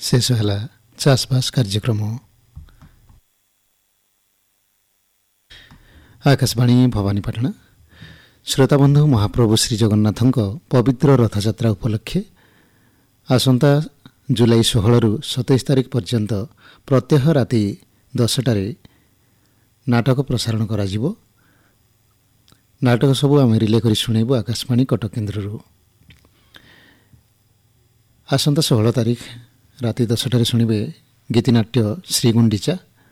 ଶେଷ ହେଲା ଚାଷବାସ କାର୍ଯ୍ୟକ୍ରମ। ଆକାଶବାଣୀ ଭବାନୀପାଟଣା। ଶ୍ରୋତାବନ୍ଧୁ, ମହାପ୍ରଭୁ ଶ୍ରୀ ଜଗନ୍ନାଥଙ୍କ ପବିତ୍ର ରଥଯାତ୍ରା ଉପଲକ୍ଷେ ଆସନ୍ତା ଜୁଲାଇ 16ରୁ 27 ତାରିଖ ପର୍ଯ୍ୟନ୍ତ ପ୍ରତ୍ୟହ ରାତି 10ଟାରେ ନାଟକ ପ୍ରସାରଣ କରାଯିବ। ନାଟକ ସବୁ ଆମେ ରିଲେ କରି ଶୁଣେଇବୁ ଆକାଶବାଣୀ କଟକ କେନ୍ଦ୍ରରୁ। ଆସନ୍ତା 16 ତାରିଖ ରାତି 10ଟାରେ ଶୁଣିବେ ଗୀତିନାଟ୍ୟ ଶ୍ରୀଗୁଣ୍ଡିଚା।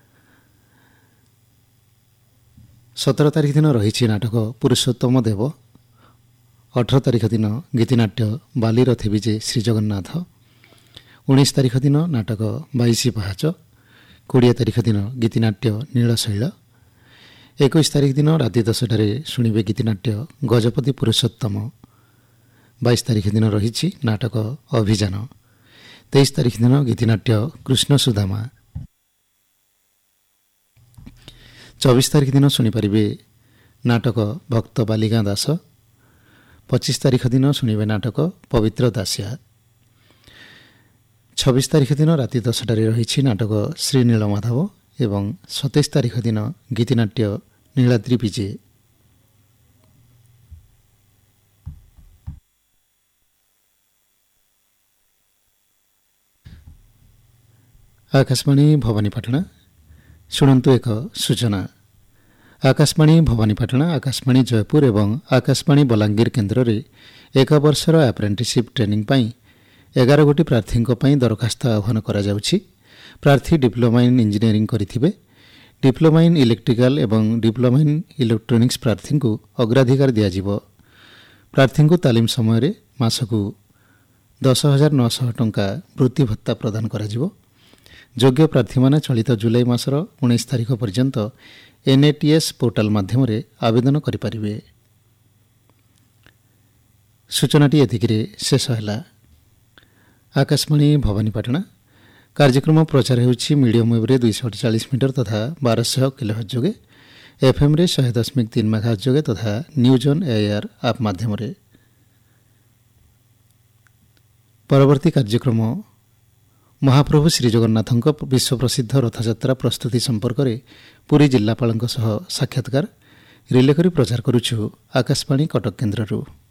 17 ତାରିଖ ଦିନ ରହିଛି ନାଟକ ପୁରୁଷୋତ୍ତମ ଦେବ। 18 ତାରିଖ ଦିନ ଗୀତିନାଟ୍ୟ ବାଲିରଥୀ ବିଜେ ଶ୍ରୀଜଗନ୍ନାଥ। 19 ତାରିଖ ଦିନ ନାଟକ 22 ପାହାଚ। 20 ତାରିଖ ଦିନ ଗୀତିନାଟ୍ୟ ନୀଳଶୈଳ। 21 ତାରିଖ ଦିନ ରାତି 10ଟାରେ ଶୁଣିବେ ଗୀତିନାଟ୍ୟ ଗଜପତି ପୁରୁଷୋତ୍ତମ। 22 ତାରିଖ ଦିନ ରହିଛି ନାଟକ ଅଭିଯାନ। 23 ତାରିଖ ଦିନ ଗୀତିନାଟ୍ୟ କୃଷ୍ଣ ସୁଦାମା। 24 ତାରିଖ ଦିନ ଶୁଣିପାରିବେ ନାଟକ ଭକ୍ତ ବାଲିଗାଁ ଦାସ। 25 ତାରିଖ ଦିନ ଶୁଣିବେ ନାଟକ ପବିତ୍ର ଦାସିଆ। 26 ତାରିଖ ଦିନ ରାତି 10ଟାରେ ରହିଛି ନାଟକ ଶ୍ରୀ ନୀଳମାଧବ ଏବଂ 27 ତାରିଖ ଦିନ ଗୀତିନାଟ୍ୟ ନୀଳାଦ୍ରି ବିଜେ। ଆକାଶବାଣୀ ଭବାନୀପାଟଣା। ଶୁଣନ୍ତୁ ଏକ ସୂଚନା। ଆକାଶବାଣୀ ଭବାନୀପାଟଣା, ଆକାଶବାଣୀ ଜୟପୁର ଏବଂ ଆକାଶବାଣୀ ବଲାଙ୍ଗୀର କେନ୍ଦ୍ରରେ 1 ବର୍ଷର ଆପ୍ରେଣ୍ଟିସିପ୍ ଟ୍ରେନିଂ ପାଇଁ 11 ଗୋଟି ପ୍ରାର୍ଥୀଙ୍କ ପାଇଁ ଦରଖାସ୍ତ ଆହ୍ୱାନ କରାଯାଉଛି। ପ୍ରାର୍ଥୀ ଡିପ୍ଲୋମା ଇନ୍ ଇଞ୍ଜିନିୟରିଂ କରିଥିବେ। ଡିପ୍ଲୋମା ଇନ୍ ଇଲେକ୍ଟ୍ରିକାଲ ଏବଂ ଡିପ୍ଲୋମା ଇନ୍ ଇଲେକ୍ଟ୍ରୋନିକ୍ସ ପ୍ରାର୍ଥୀଙ୍କୁ ଅଗ୍ରାଧିକାର ଦିଆଯିବ। ପ୍ରାର୍ଥୀଙ୍କୁ ତାଲିମ ସମୟରେ ମାସକୁ 10,900 ଟଙ୍କା ବୃତ୍ତି ଭତ୍ତା ପ୍ରଦାନ କରାଯିବ। ଯୋଗ୍ୟ ପ୍ରାର୍ଥୀମାନେ ଚଳିତ ଜୁଲାଇ ମାସର 19 ତାରିଖ ପର୍ଯ୍ୟନ୍ତ NATS ପୋର୍ଟାଲ ମାଧ୍ୟମରେ ଆବେଦନ କରିପାରିବେ। ସୂଚନାଟି ଏତିକିରେ ଶେଷ ହେଲା। ଆକାଶବାଣୀ ଭବାନୀପାଟଣା। କାର୍ଯ୍ୟକ୍ରମ ପ୍ରଚାର ହେଉଛି ମିଡ଼ିୟମ୍ ୱେଭ୍ରେ 248 ମିଟର ତଥା 1200 କିଲୋହର୍ଟ୍ଜ ଯୋଗେ, FMରେ 100.3 ମେଗାହର୍ଟ୍ଜ ଯୋଗେ ତଥା ନ୍ୟୁଜ୍ ଅନ୍ AIR ଆପ୍ ମାଧ୍ୟମରେ। ପରବର୍ତ୍ତୀ କାର୍ଯ୍ୟକ୍ରମ ମହାପ୍ରଭୁ ଶ୍ରୀଜଗନ୍ନାଥଙ୍କ ବିଶ୍ୱପ୍ରସିଦ୍ଧ ରଥଯାତ୍ରା ପ୍ରସ୍ତୁତି ସମ୍ପର୍କରେ ପୁରୀ ଜିଲ୍ଲାପାଳଙ୍କ ସହ ସାକ୍ଷାତକାର ରିଲେ କରି ପ୍ରଚାର କରୁଛୁ ଆକାଶବାଣୀ କଟକ କେନ୍ଦ୍ରରୁ।